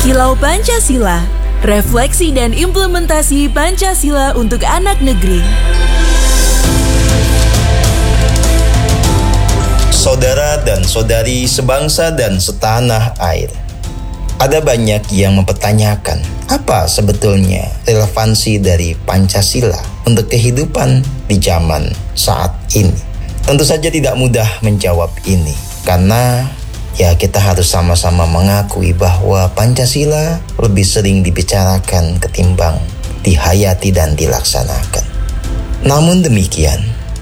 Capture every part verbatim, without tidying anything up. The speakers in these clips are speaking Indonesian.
Kilau Pancasila, refleksi dan implementasi Pancasila untuk anak negeri. Saudara dan saudari sebangsa dan setanah air, ada banyak yang mempertanyakan apa sebetulnya relevansi dari Pancasila untuk kehidupan di zaman saat ini. Tentu saja tidak mudah menjawab ini, karena ya kita harus sama-sama mengakui bahwa Pancasila lebih sering dibicarakan ketimbang dihayati dan dilaksanakan. Namun demikian,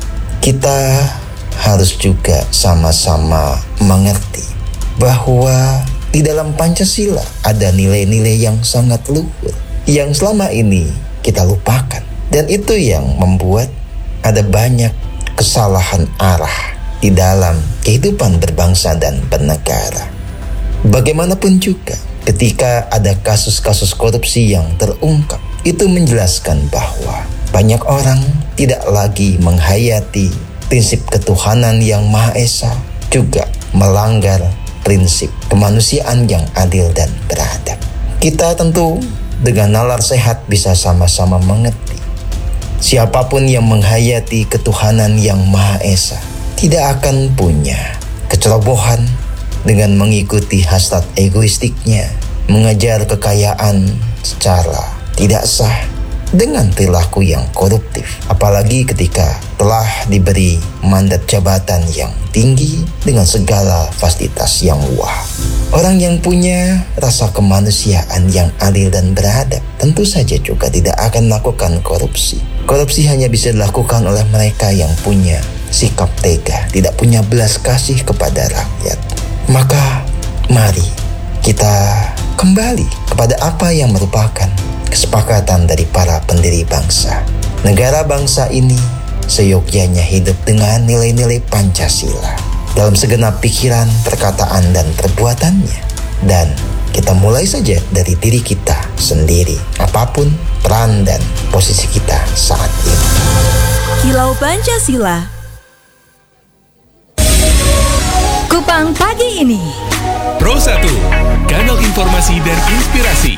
kita harus juga sama-sama mengerti bahwa di dalam Pancasila ada nilai-nilai yang sangat luhur yang selama ini kita lupakan. Dan itu yang membuat ada banyak kesalahan arah di dalam kehidupan berbangsa dan bernegara. Bagaimanapun juga, ketika ada kasus-kasus korupsi yang terungkap, itu menjelaskan bahwa banyak orang tidak lagi menghayati prinsip ketuhanan yang Maha Esa, juga melanggar prinsip kemanusiaan yang adil dan beradab. Kita tentu dengan nalar sehat bisa sama-sama mengerti, siapapun yang menghayati ketuhanan yang Maha Esa tidak akan punya kecerobohan dengan mengikuti hasrat egoistiknya, mengejar kekayaan secara tidak sah dengan perilaku yang koruptif, apalagi ketika telah diberi mandat jabatan yang tinggi dengan segala fasilitas yang wah. Orang yang punya rasa kemanusiaan yang adil dan beradab tentu saja juga tidak akan melakukan korupsi. Korupsi hanya bisa dilakukan oleh mereka yang punya sikap tega, tidak punya belas kasih kepada rakyat. Maka mari kita kembali kepada apa yang merupakan kesepakatan dari para pendiri bangsa. Negara bangsa ini seyogyanya hidup dengan nilai-nilai Pancasila dalam segenap pikiran, perkataan, dan perbuatannya. Dan kita mulai saja dari diri kita sendiri, apapun peran dan posisi kita saat ini. Kilau Pancasila. Kupang pagi ini. Pro satu, kanal informasi dan inspirasi.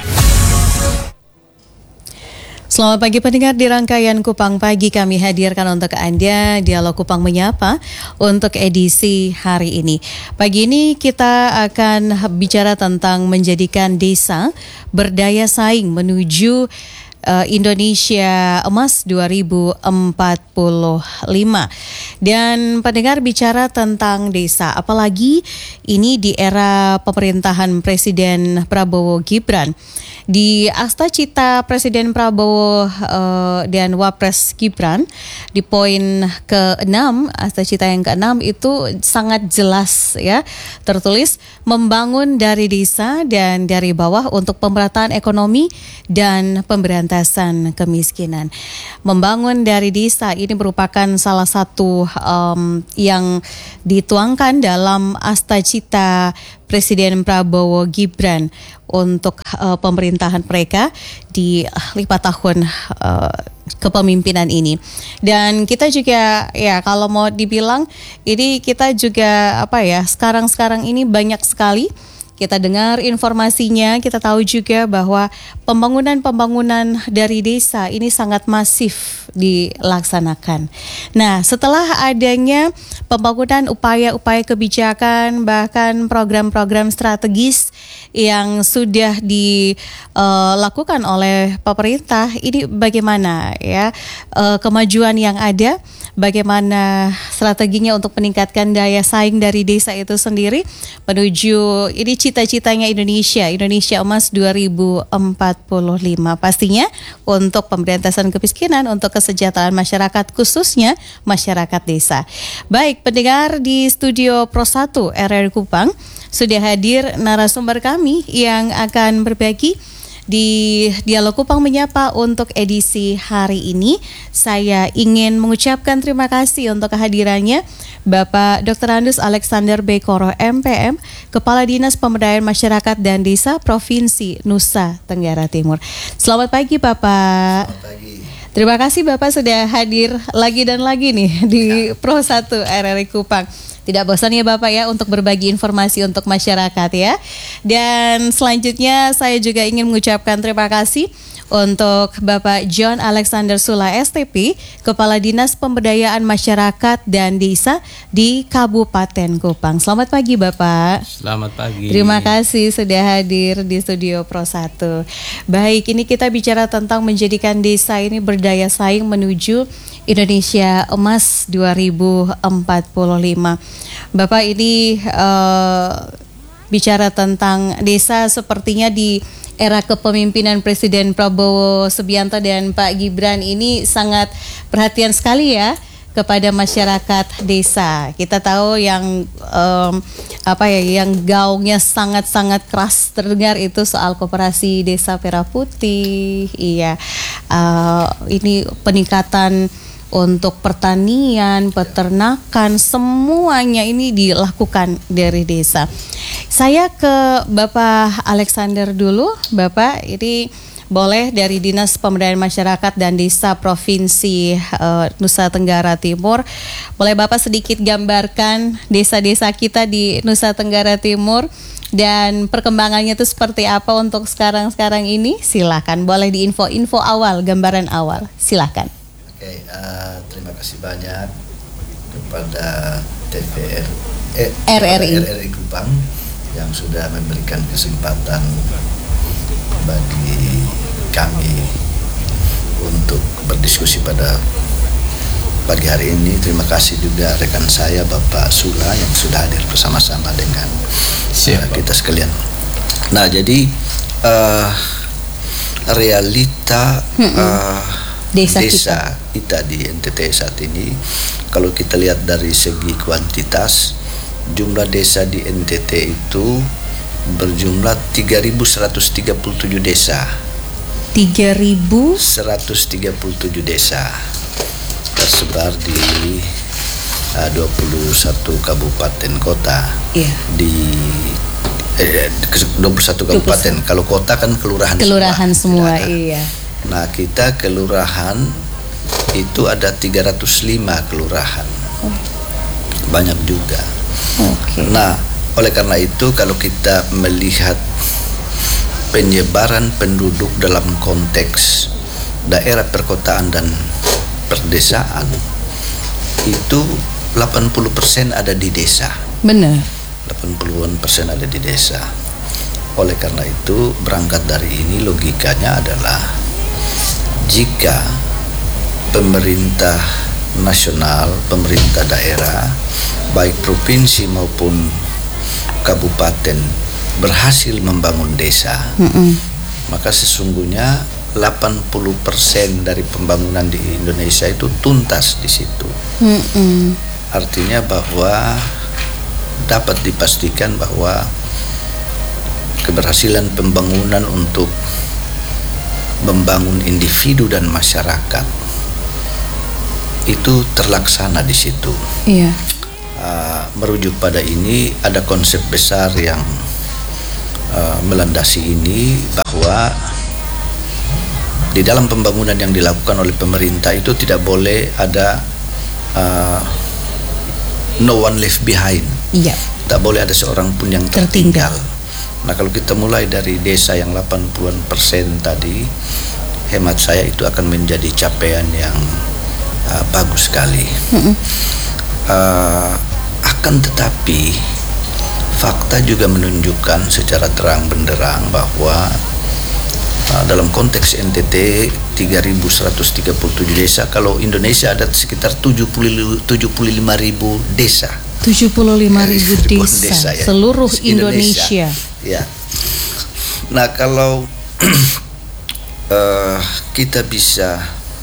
Selamat pagi pendengar, di rangkaian Kupang Pagi kami hadirkan untuk Anda Dialog Kupang Menyapa untuk edisi hari ini. Pagi ini kita akan bicara tentang menjadikan desa berdaya saing menuju uh, Indonesia Emas dua ribu empat puluh lima. Dan pendengar, bicara tentang desa, apalagi ini di era pemerintahan Presiden Prabowo Gibran. Di Akta Cita Presiden Prabowo uh, dan Wapres Gibran di poin keenam, Akta Cita yang keenam itu sangat jelas ya, tertulis membangun dari desa dan dari bawah untuk pemerataan ekonomi dan pemberantasan kemiskinan. Membangun dari desa ini merupakan salah satu um, yang dituangkan dalam Akta Cita Presiden Prabowo Gibran untuk uh, pemerintahan mereka di lima tahun uh, kepemimpinan ini. Dan kita juga ya kalau mau dibilang ini kita juga apa ya, sekarang-sekarang ini banyak sekali kita dengar informasinya, kita tahu juga bahwa pembangunan-pembangunan dari desa ini sangat masif dilaksanakan. Nah, setelah adanya pembangunan upaya-upaya kebijakan, bahkan program-program strategis yang sudah dilakukan uh, oleh pemerintah, ini bagaimana ya uh, kemajuan yang ada, bagaimana strateginya untuk meningkatkan daya saing dari desa itu sendiri menuju ini cita-citanya Indonesia, Indonesia Emas dua ribu empat puluh lima. Pastinya untuk pemberantasan kemiskinan, untuk kesejahteraan masyarakat, khususnya masyarakat desa. Baik, pendengar, di studio Pro satu R R Kupang sudah hadir narasumber kami yang akan berbagi di Dialog Kupang Menyapa untuk edisi hari ini. Saya ingin mengucapkan terima kasih untuk kehadirannya Bapak Doktor Andus Alexander B. Koro M P M, Kepala Dinas Pemberdayaan Masyarakat dan Desa Provinsi Nusa Tenggara Timur. Selamat pagi Bapak. Selamat pagi. Terima kasih Bapak sudah hadir lagi dan lagi nih di ya. Pro satu R R I Kupang. Tidak bosan ya Bapak ya untuk berbagi informasi untuk masyarakat ya. Dan selanjutnya saya juga ingin mengucapkan terima kasih untuk Bapak John Alexander Sula S T P, Kepala Dinas Pemberdayaan Masyarakat dan Desa di Kabupaten Kupang. Selamat pagi Bapak. Selamat pagi. Terima kasih sudah hadir di studio Pro satu. Baik, ini kita bicara tentang menjadikan desa ini berdaya saing menuju Indonesia Emas dua ribu empat puluh lima. Bapak ini uh, bicara tentang desa sepertinya di era kepemimpinan Presiden Prabowo Subianto dan Pak Gibran ini sangat perhatian sekali ya kepada masyarakat desa. Kita tahu yang um, apa ya, yang gaungnya sangat-sangat keras terdengar itu soal koperasi desa Merah Putih. Iya, uh, ini peningkatan untuk pertanian, peternakan, semuanya ini dilakukan dari desa. Saya ke Bapak Alexander dulu. Bapak, ini boleh dari Dinas Pemberdayaan Masyarakat dan Desa Provinsi uh, Nusa Tenggara Timur. Boleh Bapak sedikit gambarkan desa-desa kita di Nusa Tenggara Timur dan perkembangannya itu seperti apa untuk sekarang-sekarang ini? Silakan, boleh di info-info awal, gambaran awal. Silakan. Oke, uh, terima kasih banyak kepada T V R, eh, R R I. R R I Kupang yang sudah memberikan kesempatan bagi kami untuk berdiskusi pada pagi hari ini. Terima kasih juga rekan saya Bapak Sula yang sudah hadir bersama-sama dengan uh, kita sekalian. Nah, jadi uh, realita uh, Desa, desa kita. kita di N T T saat ini, kalau kita lihat dari segi kuantitas, jumlah desa di N T T itu berjumlah tiga ribu seratus tiga puluh tujuh desa. tiga ribu seratus tiga puluh tujuh desa tersebar di uh, dua puluh satu kabupaten kota. Iya. Di eh, dua puluh satu kabupaten. Kalau kota kan kelurahan, kelurahan semua, semua iya. Nah, kita kelurahan itu ada tiga ratus lima kelurahan. Oh. Banyak juga. Okay. Nah, oleh karena itu kalau kita melihat penyebaran penduduk dalam konteks daerah perkotaan dan perdesaan, itu delapan puluh persen ada di desa. Benar. delapan puluhan persen ada di desa. Oleh karena itu, berangkat dari ini logikanya adalah jika pemerintah nasional, pemerintah daerah, baik provinsi maupun kabupaten berhasil membangun desa, Mm-mm. maka sesungguhnya delapan puluh persen dari pembangunan di Indonesia itu tuntas di situ. Mm-mm. Artinya bahwa dapat dipastikan bahwa keberhasilan pembangunan untuk membangun individu dan masyarakat itu terlaksana di situ. Iya. Uh, merujuk pada ini ada konsep besar yang uh, melandasi ini, bahwa di dalam pembangunan yang dilakukan oleh pemerintah itu tidak boleh ada uh, no one left behind. Iya. Tak boleh ada seorang pun yang tertinggal. tertinggal. Nah, kalau kita mulai dari desa yang delapan puluhan persen tadi, hemat saya itu akan menjadi capaian yang uh, bagus sekali. Mm-hmm. Uh, akan tetapi fakta juga menunjukkan secara terang benderang bahwa uh, dalam konteks N T T tiga ribu seratus tiga puluh tujuh desa, kalau Indonesia ada sekitar tujuh puluh lima ribu desa. tujuh puluh lima ribu desa, desa ya, seluruh Indonesia. Indonesia. Ya. Nah, kalau uh, kita bisa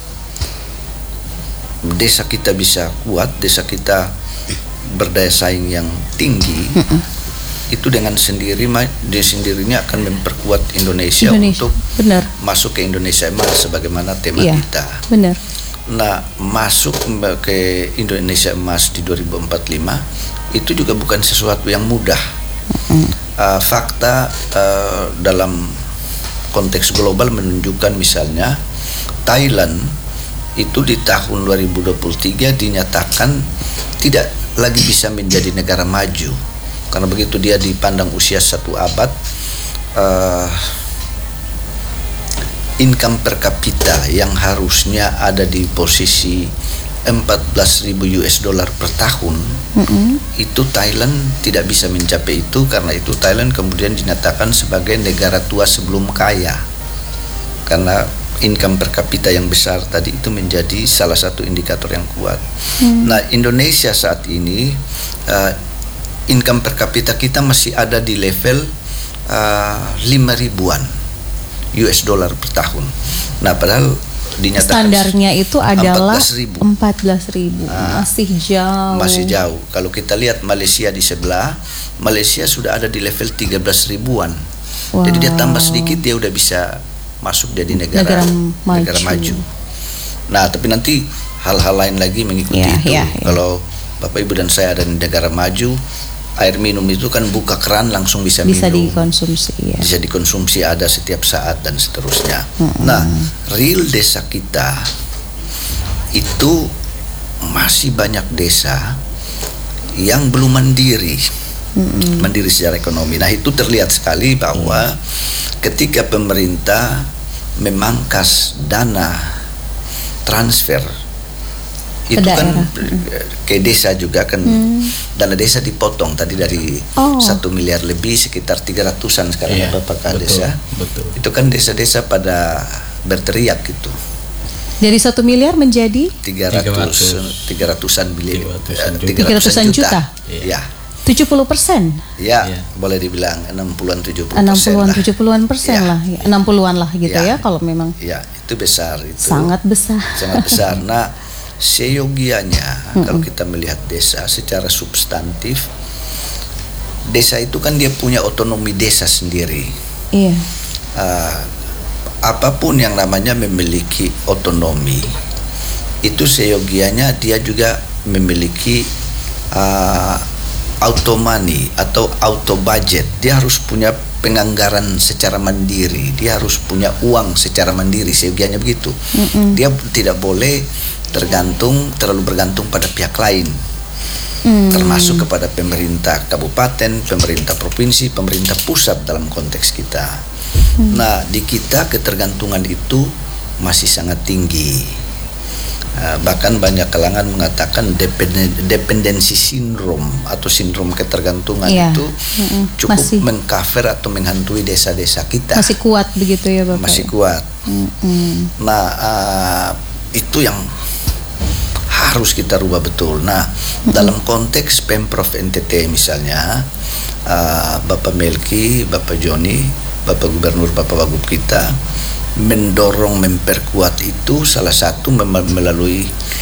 desa kita bisa kuat, desa kita berdaya saing yang tinggi, mm-mm. itu dengan sendiri dia sendirinya akan memperkuat Indonesia, Indonesia. untuk benar. masuk ke Indonesia Emas sebagaimana tema iya, kita. Benar. Nah, masuk ke Indonesia Emas di dua ribu empat puluh lima itu juga bukan sesuatu yang mudah. Mm-hmm. Uh, fakta uh, dalam konteks global menunjukkan misalnya Thailand itu di tahun dua ribu dua puluh tiga dinyatakan tidak lagi bisa menjadi negara maju, karena begitu dia dipandang usia satu abad, uh, income per kapita yang harusnya ada di posisi empat belas ribu U S dollar per tahun, mm-hmm. itu Thailand tidak bisa mencapai itu. Karena itu Thailand kemudian dinyatakan sebagai negara tua sebelum kaya, karena income per kapita yang besar tadi itu menjadi salah satu indikator yang kuat. Mm. Nah, Indonesia saat ini uh, income per kapita kita masih ada di level uh, lima ribuan U S dollar per tahun. Nah, padahal dinyatakan standarnya itu adalah empat belas ribu. Nah, masih jauh. Masih jauh. Kalau kita lihat Malaysia di sebelah, Malaysia sudah ada di level tiga belas ribuan. Wow. Jadi dia tambah sedikit dia udah bisa masuk jadi negara negara maju. Negara maju. Nah, tapi nanti hal-hal lain lagi mengikuti yeah, itu. Yeah, yeah. Kalau Bapak Ibu dan saya ada di negara maju, air minum itu kan buka keran langsung bisa, bisa minum. Bisa dikonsumsi ya. Bisa dikonsumsi, ada setiap saat dan seterusnya. Mm-hmm. Nah, real desa kita itu masih banyak desa yang belum mandiri. Mm-hmm. Mandiri secara ekonomi. Nah, itu terlihat sekali bahwa mm-hmm. ketika pemerintah memangkas dana transfer itu kan ke desa juga kan, hmm. dana desa dipotong tadi dari satu oh. miliar lebih sekitar tiga ratusan sekarang yeah, Bapak Kades ya. Betul. Itu kan desa-desa pada berteriak gitu. Dari satu miliar menjadi tiga ratus tiga ratusan miliar tiga ratusan juta. Ya. Tujuh puluh persen. Ya, yeah. boleh dibilang enam puluhan tujuh puluh persen. Enam puluhan tujuh puluhan persen lah, enam puluhan lah gitu ya, ya kalau memang. Ya, itu besar itu. Sangat besar. Sangat besar. Nah, seyogianya mm-hmm. kalau kita melihat desa secara substantif, desa itu kan dia punya otonomi desa sendiri. Iya. Uh, apapun yang namanya memiliki otonomi, itu seyogianya dia juga memiliki uh, auto money atau auto budget. Dia harus punya penganggaran secara mandiri, dia harus punya uang secara mandiri, seyogianya begitu. Mm-hmm. Dia tidak boleh tergantung terlalu bergantung pada pihak lain, mm. termasuk kepada pemerintah kabupaten, pemerintah provinsi, pemerintah pusat dalam konteks kita. Mm. Nah, di kita ketergantungan itu masih sangat tinggi. Uh, bahkan banyak kalangan mengatakan dependen, dependensi sindrom atau sindrom ketergantungan yeah. itu mm-hmm. cukup masih mengcover atau menghantui desa-desa kita. Masih kuat begitu ya Bapak? Masih kuat. Mm-hmm. Nah, uh, itu yang harus kita rubah betul. Nah, mm-hmm. dalam konteks Pemprov N T T misalnya, uh, Bapak Melki, Bapak Joni, Bapak Gubernur, Bapak Wagub kita mendorong memperkuat itu salah satu melalui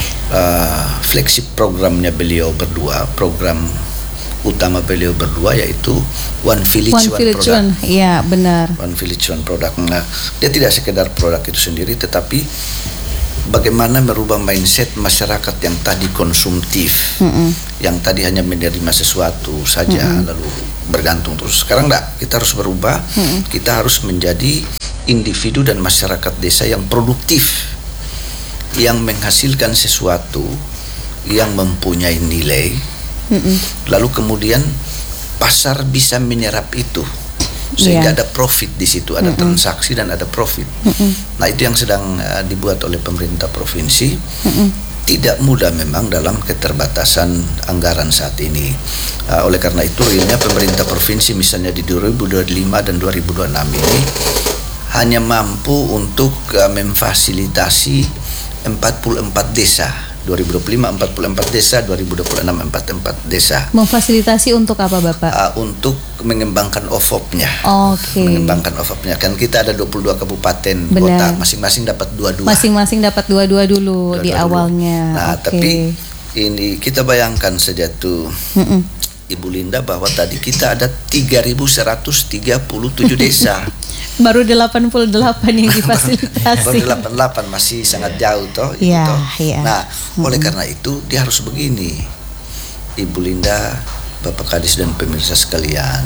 uh, flagship programnya beliau berdua, program utama beliau berdua yaitu One Village One, One Village Product. One, ya benar. One Village One Product. Nah, dia tidak sekedar produk itu sendiri, tetapi bagaimana merubah mindset masyarakat yang tadi konsumtif, mm-hmm. yang tadi hanya menerima sesuatu saja, mm-hmm. lalu bergantung terus. Sekarang enggak, kita harus berubah, mm-hmm. kita harus menjadi individu dan masyarakat desa yang produktif, yang menghasilkan sesuatu yang mempunyai nilai, mm-mm. lalu kemudian pasar bisa menyerap itu sehingga yeah. ada profit di situ, ada mm-mm. transaksi dan ada profit. Mm-mm. Nah, itu yang sedang uh, dibuat oleh pemerintah provinsi. Mm-mm. Tidak mudah memang dalam keterbatasan anggaran saat ini. Uh, oleh karena itu realnya pemerintah provinsi misalnya di dua ribu dua puluh lima dan dua ribu dua puluh enam ini hanya mampu untuk uh, memfasilitasi empat puluh empat desa. dua ribu dua puluh lima empat puluh empat desa, dua ribu dua puluh enam empat puluh empat desa. Memfasilitasi untuk apa Bapak? Uh, untuk mengembangkan O F O P-nya. Oke. Okay. Mengembangkan O F O P-nya. Kan kita ada dua puluh dua kabupaten Benar. kota, masing-masing dapat dua-dua. Masing-masing dapat dua-dua dulu dua-dua di dulu. awalnya. Nah, okay. tapi ini kita bayangkan saja tuh. Mm-mm. Ibu Linda bahwa tadi kita ada tiga ribu seratus tiga puluh tujuh desa. Baru delapan puluh delapan yang difasilitasi. Baru delapan puluh delapan, masih sangat jauh toh. Ya, toh. Ya. Nah, hmm. oleh karena itu dia harus begini, Ibu Linda, Bapak Kadis dan pemirsa sekalian,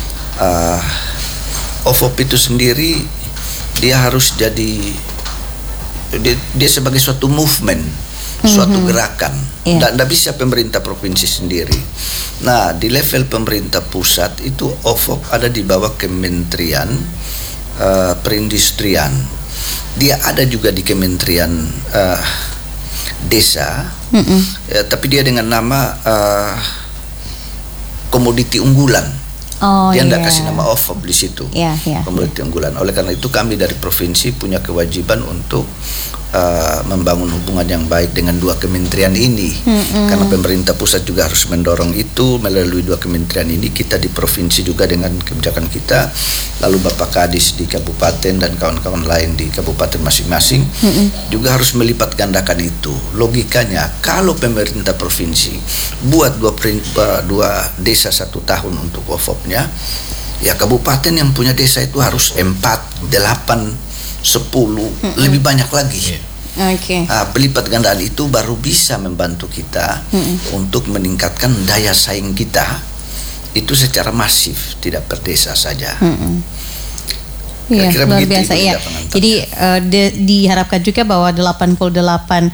uh, O F O P itu sendiri dia harus jadi dia, dia sebagai suatu movement suatu gerakan. Yeah. Tidak bisa pemerintah provinsi sendiri. Nah, di level pemerintah pusat itu O F O P ada di bawah Kementerian uh, Perindustrian. Dia ada juga di Kementerian uh, Desa, mm-hmm. uh, tapi dia dengan nama uh, komoditi unggulan. Oh, dia tidak yeah. kasih nama O F O P di situ, yeah, yeah, komoditi yeah. unggulan. Oleh karena itu kami dari provinsi punya kewajiban untuk uh, membangun hubungan yang baik dengan dua kementerian ini, mm-hmm. karena pemerintah pusat juga harus mendorong itu melalui dua kementerian ini. Kita di provinsi juga dengan kebijakan kita, lalu Bapak Kadis di kabupaten dan kawan-kawan lain di kabupaten masing-masing, mm-hmm. juga harus melipat gandakan itu. Logikanya kalau pemerintah provinsi buat dua, dua desa satu tahun untuk O F O P-nya, ya kabupaten yang punya desa itu harus empat, delapan, sepuluh, mm-hmm. lebih banyak lagi. Oke. Okay. Nah, pelipat gandaan itu baru bisa membantu kita mm-hmm. untuk meningkatkan daya saing kita itu secara masif, tidak per desa saja. Mm-hmm. Iya, luar biasa ya. Jadi uh, de, diharapkan juga bahwa delapan puluh delapan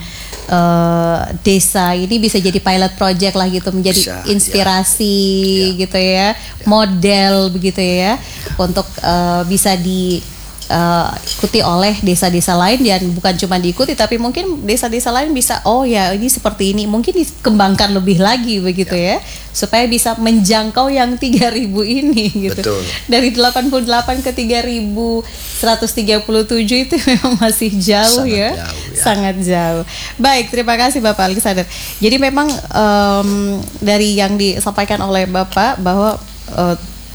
uh, desa ini bisa jadi pilot project lah gitu, menjadi bisa, inspirasi ya. Gitu ya, ya, model begitu ya, ya. Untuk uh, bisa di Uh, ikuti oleh desa-desa lain, dan bukan cuma diikuti tapi mungkin desa-desa lain bisa, oh ya ini seperti ini, mungkin dikembangkan lebih lagi begitu ya, ya supaya bisa menjangkau yang tiga ribu ini gitu. Betul. Dari delapan puluh delapan ke tiga ribu seratus tiga puluh tujuh itu memang masih jauh. Sangat ya. jauh ya sangat jauh. Baik, terima kasih Bapak Alexander. Jadi memang um, dari yang disampaikan oleh Bapak bahwa uh,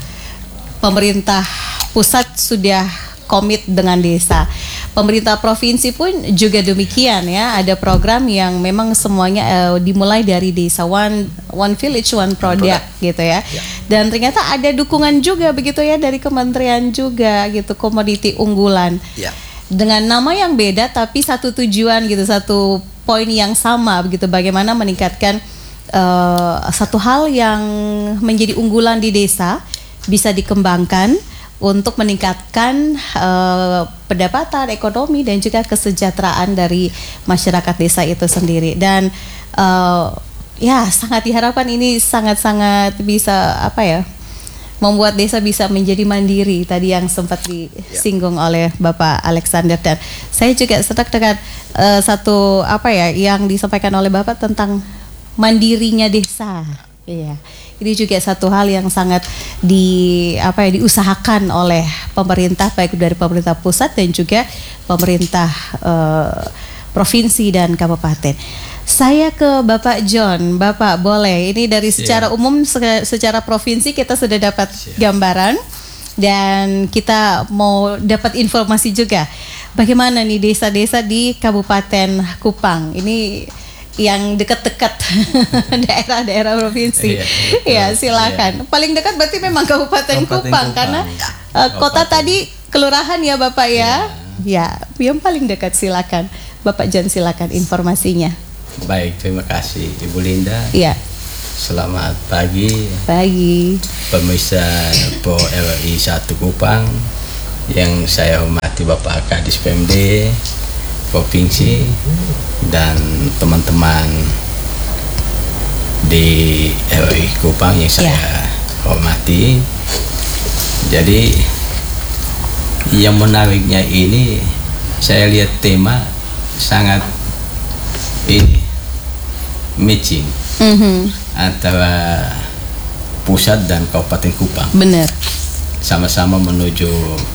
pemerintah pusat sudah komit dengan desa. Pemerintah provinsi pun juga demikian ya. Ada program yang memang semuanya uh, dimulai dari desa, one one village one product, product. gitu ya. ya. Dan ternyata ada dukungan juga begitu ya dari kementerian juga gitu, komoditi unggulan. Ya. Dengan nama yang beda tapi satu tujuan gitu, satu poin yang sama begitu, bagaimana meningkatkan uh, satu hal yang menjadi unggulan di desa bisa dikembangkan untuk meningkatkan uh, pendapatan, ekonomi, dan juga kesejahteraan dari masyarakat desa itu sendiri. Dan uh, ya sangat diharapkan ini sangat-sangat bisa apa ya, membuat desa bisa menjadi mandiri, tadi yang sempat disinggung ya. oleh Bapak Alexander. Dan saya juga setak dengan uh, satu apa ya yang disampaikan oleh Bapak tentang mandirinya desa. Iya, ini juga satu hal yang sangat di apa ya diusahakan oleh pemerintah, baik dari pemerintah pusat dan juga pemerintah uh, provinsi dan kabupaten. Saya ke Bapak John, Bapak boleh. Ini dari secara yeah. umum, secara provinsi kita sudah dapat yeah. gambaran, dan kita mau dapat informasi juga. Bagaimana nih desa-desa di Kabupaten Kupang ini? Yang dekat-dekat daerah-daerah provinsi, ya silakan. Ya. Paling dekat berarti memang Kabupaten, Kabupaten Kupang, Kupang karena uh, kota tadi kelurahan ya Bapak ya. Ya, ya yang paling dekat silakan. Bapak John silakan informasinya. Baik, terima kasih Ibu Linda. Ya. Selamat pagi. Pagi. Pemirsa P O R I satu Kupang yang saya hormati Bapak Kadis P M D Provinsi dan teman-teman di R I Kupang yang saya yeah. hormati. Jadi yang menariknya ini saya lihat tema sangat ini matching mm-hmm. antara pusat dan Kabupaten Kupang. Benar. Sama-sama menuju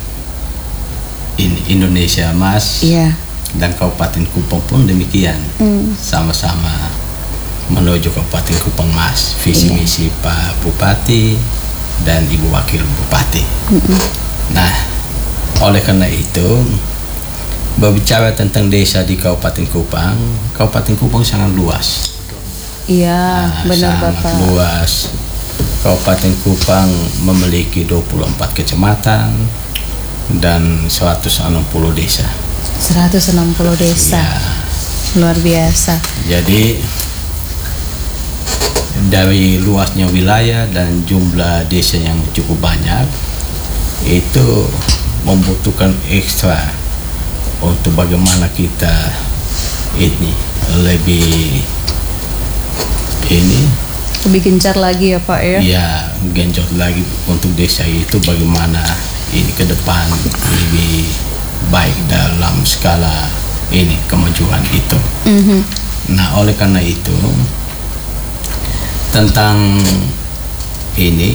in Indonesia Emas. Iya. Yeah. Dan Kabupaten Kupang pun demikian, mm. sama-sama menuju Kabupaten Kupang Mas, visi misi yeah. Pak Bupati dan Ibu Wakil Bupati. Mm-hmm. Nah, oleh karena itu berbicara tentang desa di Kabupaten Kupang, Kabupaten Kupang sangat luas. Iya, nah, benar sangat Bapak. Luas. Kabupaten Kupang memiliki dua puluh empat kecamatan dan seratus enam puluh desa. seratus enam puluh desa. Ya. Luar biasa. Jadi dari luasnya wilayah dan jumlah desa yang cukup banyak, itu membutuhkan ekstra untuk bagaimana kita ini lebih ini lebih gencar lagi ya Pak ya? Ya, gencar lagi untuk desa itu bagaimana ini ke depan lebih baik dalam skala ini kemajuan itu. Mm-hmm. Nah, oleh karena itu tentang ini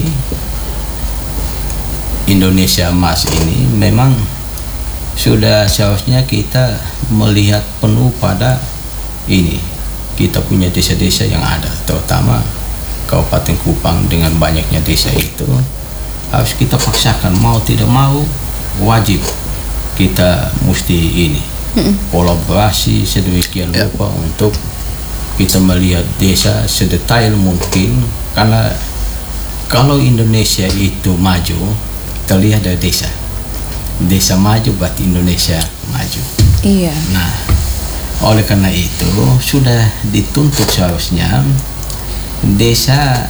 Indonesia Emas ini memang sudah seharusnya kita melihat penuh pada ini kita punya desa-desa yang ada, terutama Kabupaten Kupang dengan banyaknya desa itu harus kita paksakan, mau tidak mau wajib kita mesti ini kolaborasi sedemikian rupa yeah. untuk kita melihat desa sedetail mungkin, karena kalau Indonesia itu maju terlihat dari desa. Desa maju berarti Indonesia maju. Iya. Nah, oleh karena itu sudah dituntut seharusnya desa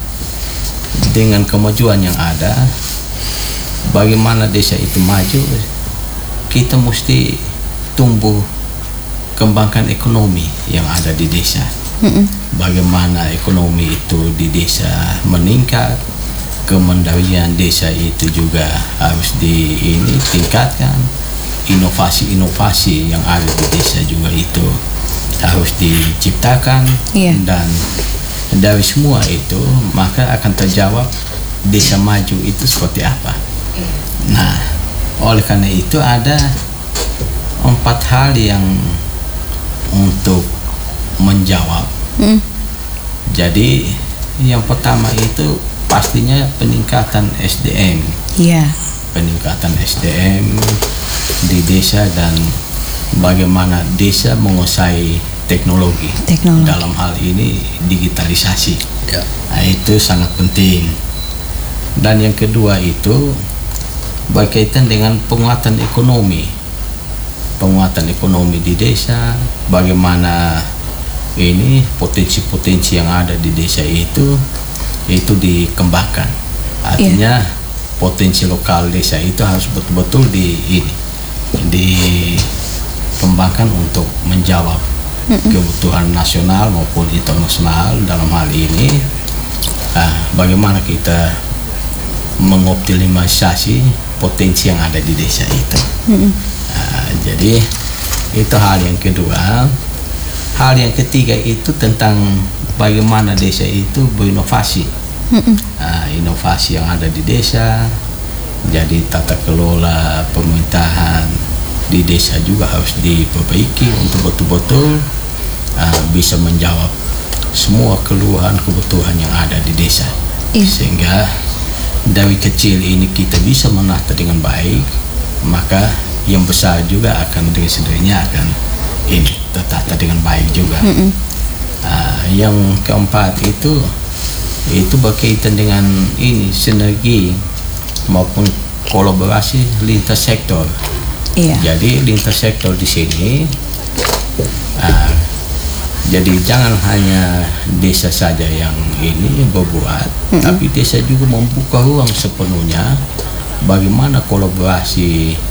dengan kemajuan yang ada, bagaimana desa itu maju, kita mesti tumbuh kembangkan ekonomi yang ada di desa. Mm-mm. Bagaimana ekonomi itu di desa meningkat, kemandirian desa itu juga harus di ini tingkatkan, inovasi-inovasi yang ada di desa juga itu harus diciptakan. Yeah. Dan dari semua itu maka akan terjawab desa maju itu seperti apa. Nah, oleh karena itu ada empat hal yang untuk menjawab. Mm. Jadi yang pertama itu pastinya peningkatan S D M. Yeah. Peningkatan S D M di desa dan bagaimana desa menguasai teknologi. teknologi. Dalam hal ini digitalisasi. Yeah. Nah, itu sangat penting. Dan yang kedua itu berkaitan dengan penguatan ekonomi. Penguatan ekonomi di desa, bagaimana ini potensi-potensi yang ada di desa itu itu dikembangkan. Artinya yeah. potensi lokal desa itu harus betul-betul di ini dikembangkan untuk menjawab mm-mm. kebutuhan nasional maupun internasional. Dalam hal ini uh, bagaimana kita mengoptimalisasi potensi yang ada di desa itu. uh, jadi itu hal yang kedua. Hal yang ketiga itu tentang bagaimana desa itu berinovasi. uh, inovasi yang ada di desa, jadi tata kelola pemerintahan di desa juga harus diperbaiki untuk betul-betul uh, bisa menjawab semua keluhan kebutuhan yang ada di desa. yeah. Sehingga dari kecil ini kita bisa menata dengan baik, maka yang besar juga akan dengan sendirinya akan ini tertata dengan baik juga. uh, yang keempat itu itu berkaitan dengan ini sinergi maupun kolaborasi lintas sektor. Iya. Jadi lintas sektor di sini uh, jadi jangan hanya desa saja yang ini berbuat, mm-hmm. tapi desa juga membuka ruang sepenuhnya bagaimana kolaborasi